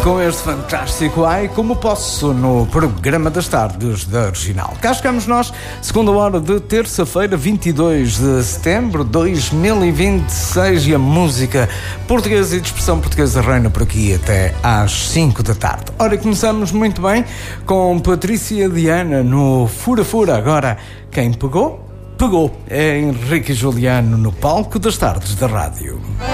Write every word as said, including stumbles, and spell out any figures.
Com este fantástico Ai Como Posso no programa das tardes da Original. Cá chegamos nós, segunda hora de terça-feira, vinte e dois de setembro de dois mil e vinte e seis, e a música portuguesa e de expressão portuguesa reina por aqui até às cinco da tarde. Ora, começamos muito bem com Patrícia Diana no Fura Fura. Agora, quem pegou, pegou. É Henrique e Juliano no palco das tardes da rádio.